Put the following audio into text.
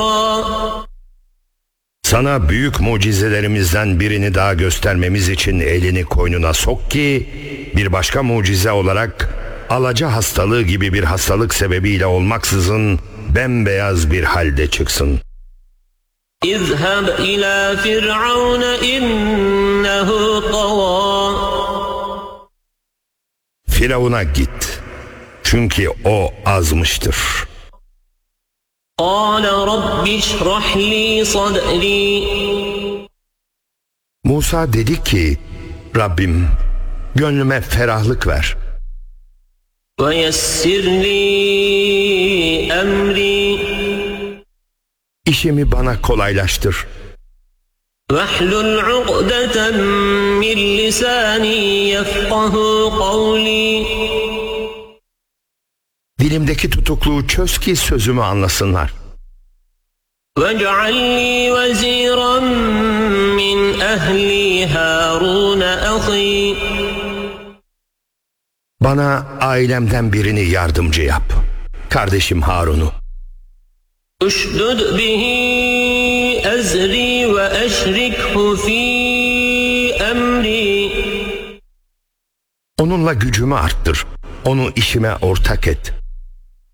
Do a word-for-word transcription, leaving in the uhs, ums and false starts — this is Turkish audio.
Sana büyük mucizelerimizden birini daha göstermemiz için elini koynuna sok ki bir başka mucize olarak alaca hastalığı gibi bir hastalık sebebiyle olmaksızın bembeyaz bir halde çıksın. İzhab ila Firavun innehu tagha. Firavun'a git. Çünkü o azmıştır. قال رب اشرح لي صدري. Musa dedi ki, Rabbim gönlüme ferahlık ver. ويسر لي أمري. İşimi bana kolaylaştır. واحلل عقدة من لساني يفقه قولي. Dilimdeki tutukluğu çöz ki sözümü anlasınlar. وَاجْعَلْ لِي وَزِيرًا مِّنْ أَهْلِي هَارُونَ أَخِي. Bana ailemden birini yardımcı yap. Kardeşim Harun'u. اُشْدُدْ بِهِ أَزْرِي وَأَشْرِكْهُ فِي أَمْرِي. Onunla gücümü arttır. Onu işime ortak et.